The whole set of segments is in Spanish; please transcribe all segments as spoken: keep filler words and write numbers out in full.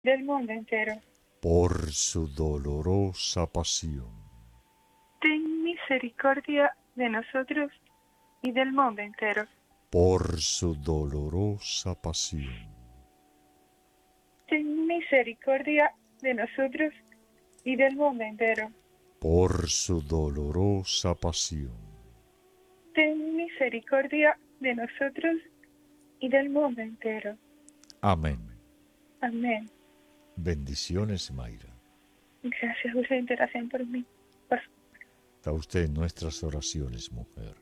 del mundo entero. Por su dolorosa pasión. Ten misericordia de nosotros y del mundo entero. Por su dolorosa pasión. Ten misericordia de nosotros y del mundo entero. Por su dolorosa pasión. Ten misericordia de nosotros y del mundo entero. Amén. Amén. Bendiciones, Mayra. Gracias, dulce intercesión por mí. Por... Está usted en nuestras oraciones, mujer.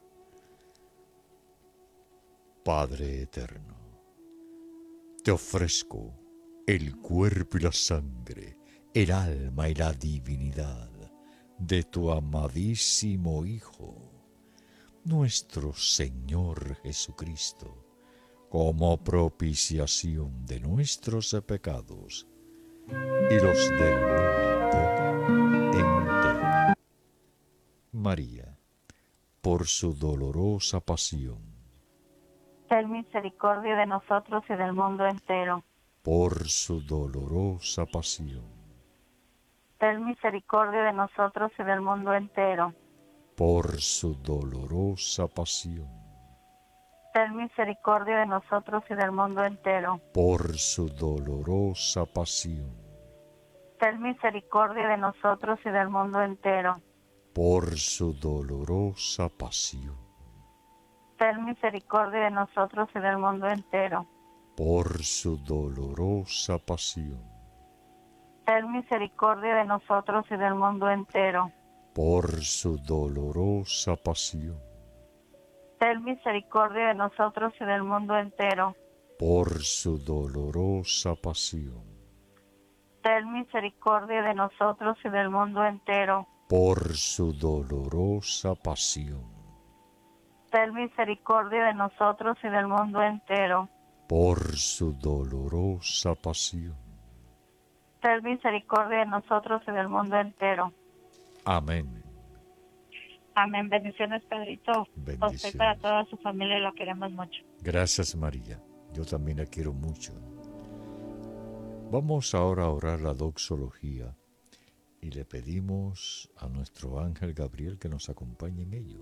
Padre eterno, te ofrezco el cuerpo y la sangre, el alma y la divinidad de tu amadísimo Hijo, nuestro Señor Jesucristo, como propiciación de nuestros pecados y los del mundo entero. María, por su dolorosa pasión. Ten misericordia de nosotros y del mundo entero. Por su dolorosa pasión. Ten misericordia de nosotros y del mundo entero. Por su dolorosa pasión. Ten misericordia de nosotros y del mundo entero. Por su dolorosa pasión. Ten misericordia de nosotros y del mundo entero. Por su dolorosa pasión. Ten misericordia de nosotros y del mundo entero. Por su dolorosa pasión. Ten misericordia de nosotros y del mundo entero. Por su dolorosa pasión. Ten misericordia de nosotros y del mundo entero. Por su dolorosa pasión. Ten misericordia de nosotros y del mundo entero. Por su dolorosa pasión. Ten misericordia de nosotros y del mundo entero. Por su dolorosa pasión. Ten misericordia de nosotros y del mundo entero. Amén. Amén. Bendiciones, Pedrito. Bendiciones. Usted para toda su familia lo queremos mucho. Gracias, María. Yo también la quiero mucho. Vamos ahora a orar la doxología y le pedimos a nuestro ángel Gabriel que nos acompañe en ello.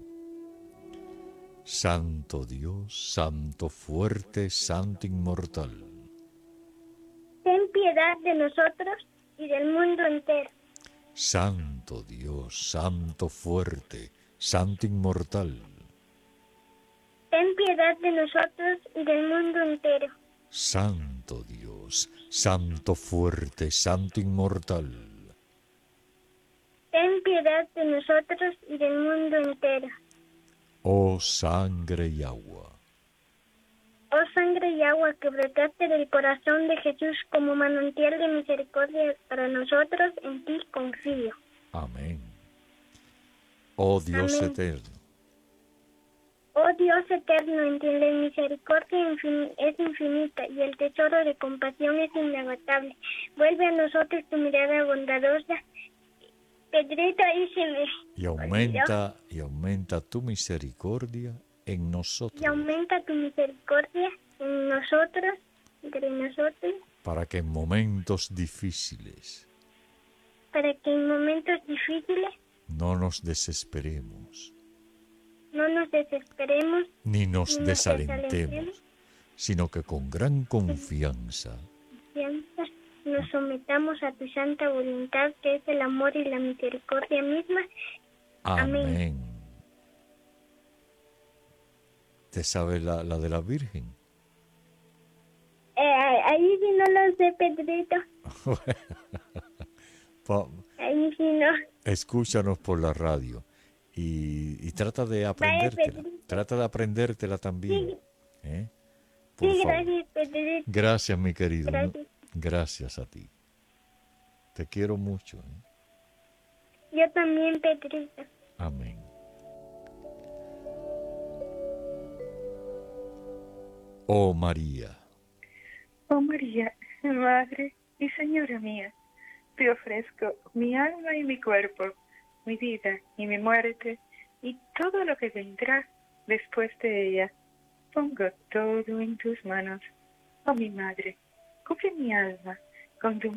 Santo Dios, Santo fuerte, Santo inmortal. Ten piedad de nosotros y del mundo entero. Santo Dios, Santo fuerte, Santo inmortal. Ten piedad de nosotros y del mundo entero. Santo Dios, Santo fuerte, Santo inmortal. Ten piedad de nosotros y del mundo entero. Oh sangre y agua. Oh sangre y agua que brotaste del corazón de Jesús como manantial de misericordia para nosotros, en ti confío. Amén. Oh Dios Amén. eterno. Oh Dios eterno, en quien la misericordia infin- es infinita y el tesoro de compasión es inagotable. Vuelve a nosotros tu mirada bondadosa. Pedrito, ahí se me Y aumenta, y aumenta tu misericordia en nosotros. Y aumenta tu misericordia en nosotros, entre nosotros, para que en momentos difíciles para que en momentos difíciles no nos desesperemos, no nos desesperemos, ni nos ni nos desalentemos, desalentemos, sino que con gran confianza confianza, nos sometamos a tu santa voluntad, que es el amor y la misericordia misma. Amén. Amén. ¿Te sabes la, la de la Virgen? Eh, ahí sí no lo sé, Pedrito. Pa- Ahí sí no. Escúchanos por la radio y, y trata de aprendértela. Pedrito. Trata de aprendértela también. Sí. ¿eh? Por Sí, favor. gracias, Pedrito. Gracias, mi querido. Gracias. Gracias a ti. Te quiero mucho. ¿eh? Yo también, Pedrito. Amén. Oh María. Oh María, Madre y Señora mía, te ofrezco mi alma y mi cuerpo, mi vida y mi muerte, y todo lo que vendrá después de ella. Pongo todo en tus manos, oh mi Madre, cubre mi alma con tu